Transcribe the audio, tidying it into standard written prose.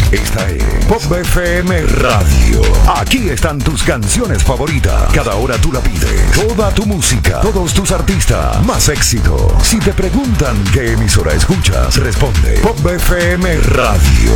Esta es Pop FM Radio. Aquí están tus canciones favoritas. Cada hora tú la pides. Toda tu música, todos tus artistas, más éxito. Si te preguntan qué emisora escuchas, responde Pop FM Radio.